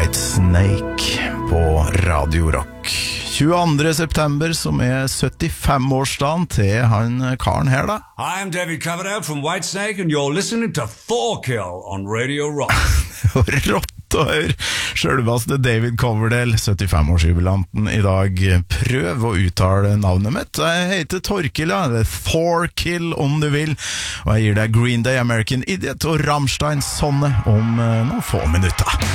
Whitesnake på Radio Rock 22. september, som 75-årsdagen til han karen her da. I'm David Coverdale from Whitesnake, and you're listening to 4Kill on Radio Rock. Rått å høre selveste David Coverdale, 75-årsjubilanten i dag. Prøv å uttale navnet mitt. Jeg heter Torkil, ja. Det 4Kill om du vil. Og jeg gir deg Green Day, American Idiot og Rammstein Sonne om noen få minutter.